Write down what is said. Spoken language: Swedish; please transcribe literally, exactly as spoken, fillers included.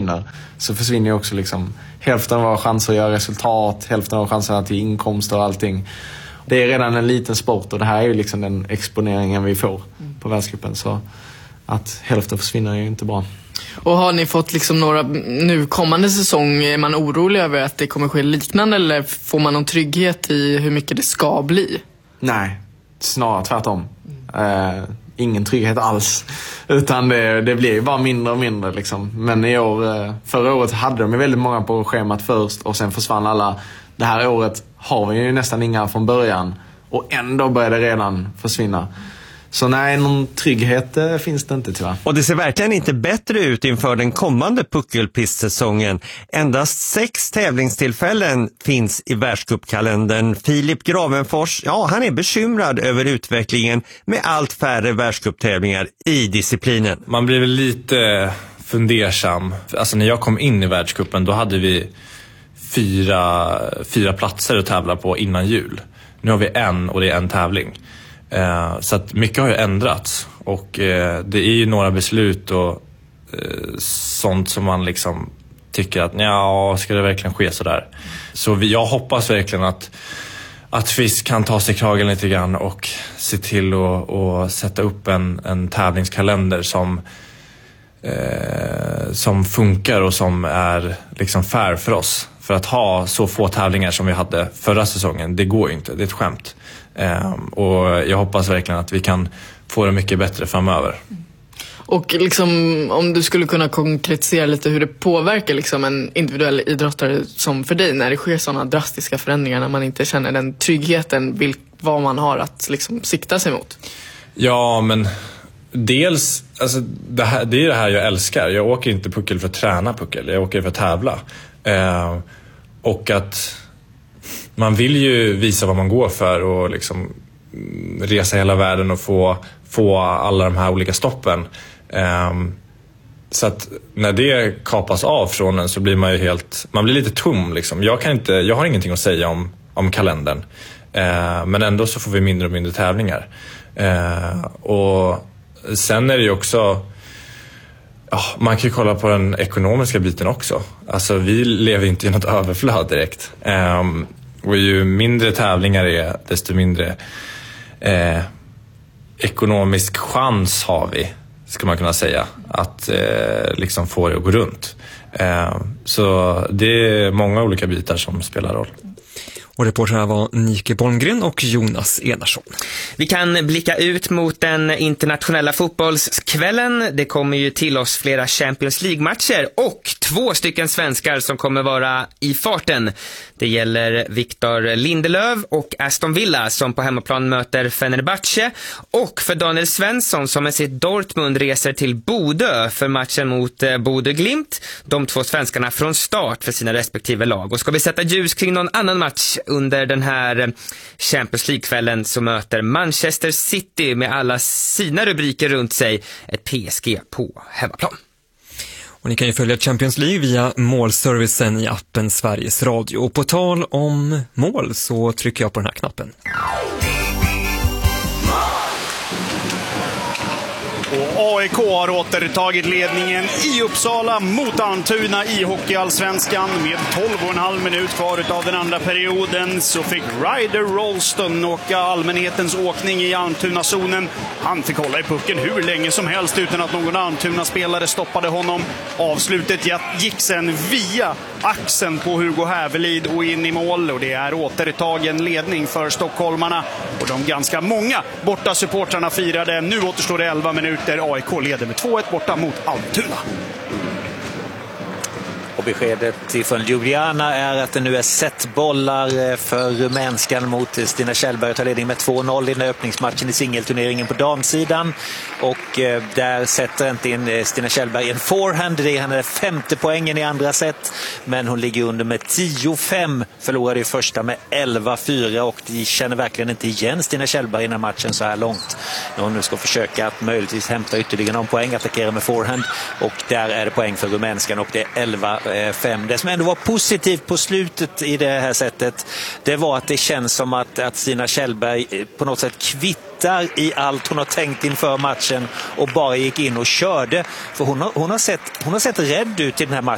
försvinner, så försvinner ju också liksom hälften av våra chanser att göra resultat, hälften av chanserna till inkomster och allting. Det är redan en liten sport och det här är ju liksom den exponeringen vi får på världscupen, så att hälften försvinner är ju inte bra. Och har ni fått liksom några, nu kommande säsong, är man orolig över att det kommer ske liknande, eller får man någon trygghet i hur mycket det ska bli? Nej, snarare tvärtom. Uh, ingen trygghet alls, utan det, det blir ju bara mindre och mindre liksom. Men i år, uh, förra året hade de ju väldigt många på schemat först och sen försvann alla. Det här året har vi ju nästan inga från början och ändå börjar det redan försvinna. Så nej, någon trygghet eh, finns det inte tyvärr. Och det ser verkligen inte bättre ut inför den kommande puckelpistsäsongen. Endast sex tävlingstillfällen finns i världscupkalendern. Filip Gravenfors, ja, han är bekymrad över utvecklingen med allt färre världscuptävlingar i disciplinen. Man blir väl lite fundersam. Alltså när jag kom in i världscupen, då hade vi fyra, fyra platser att tävla på innan jul. Nu har vi en och det är en tävling. Eh, så att mycket har ju ändrats och eh, det är ju några beslut och eh, sånt som man liksom tycker att ja, ska det verkligen ske så där. Så vi, jag hoppas verkligen att att Fisk kan ta sig kragen lite grann och se till att och sätta upp en, en tävlingskalender som eh, som funkar och som är liksom fair för oss. För att ha så få tävlingar som vi hade förra säsongen, det går ju inte, det är ett skämt. Um, och jag hoppas verkligen att vi kan få det mycket bättre framöver. Och liksom, om du skulle kunna konkretisera lite hur det påverkar liksom en individuell idrottare som för dig när det sker sådana drastiska förändringar, när man inte känner den tryggheten, vilk, vad man har att liksom sikta sig mot. Ja, men dels, alltså, det, här, det är det här jag älskar. Jag åker inte puckel för att träna puckel, jag åker för att tävla. Uh, och att man vill ju visa vad man går för och liksom resa hela världen och få, få alla de här olika stoppen. Um, så att när det kapas av från en så blir man ju helt, man blir lite tom liksom. Jag kan inte, jag har ingenting att säga om, om kalendern. Uh, men ändå så får vi mindre och mindre tävlingar. Uh, och sen är det ju också, ja, man kan ju kolla på den ekonomiska biten också. Alltså vi lever inte i något överflöd direkt. Um, Och ju mindre tävlingar är, desto mindre eh, ekonomisk chans har vi, ska man kunna säga, att eh, liksom få det att gå runt. Eh, så det är många olika bitar som spelar roll. Och reportrarna var Nike Bolmgren och Jonas Enarsson. Vi kan blicka ut mot den internationella fotbollskvällen. Det kommer ju till oss flera Champions League-matcher och två stycken svenskar som kommer vara i farten. Det gäller Victor Lindelöf och Aston Villa som på hemmaplan möter Fenerbahce, och för Daniel Svensson som med sitt Dortmund reser till Bodø för matchen mot Bodø Glimt. De två svenskarna från start för sina respektive lag. Och ska vi sätta ljus kring någon annan match under den här Champions League-kvällen så möter Manchester City med alla sina rubriker runt sig ett P S G på hemmaplan. Och ni kan ju följa Champions League via målservicen i appen Sveriges Radio. Och på tal om mål så trycker jag på den här knappen. Och A I K har återtagit ledningen i Uppsala mot Almtuna i Hockeyallsvenskan. Med tolv och en halv minut kvar av den andra perioden så fick Ryder Rolston åka allmänhetens åkning i Almtuna-zonen. Han fick hålla i pucken hur länge som helst utan att någon Almtuna-spelare stoppade honom. Avslutet gick sen via axeln på Hugo Hävelid och in i mål. Och det är återtagen ledning för stockholmarna. Och de ganska många borta supportrarna firade. Nu återstår det elva minuter. A I K leder med två ett borta mot Almtuna. Och beskedet från Ljubljana är att det nu är setbollar för rumänskan mot Stina Kjellberg. Tar ledning med två noll i den öppningsmatchen i singelturneringen på damsidan. Och eh, där sätter inte in Stina Kjellberg en forehand. Det är hennes femte poängen i andra set. Men hon ligger under med tio fem. Förlorade i första med elva fyra. Och de känner verkligen inte igen Stina Kjellberg i den här matchen så här långt. När hon nu ska försöka att möjligtvis hämta ytterligare någon poäng. Attackera med forehand. Och där är det poäng för rumänskan. Och det är elva fem. Det som ändå var positivt på slutet i det här sättet, det var att det känns som att, att Stina Kjellberg på något sätt kvittar i allt hon har tänkt inför matchen och bara gick in och körde. För hon har, hon har, sett, hon har sett rädd ut i den här matchen.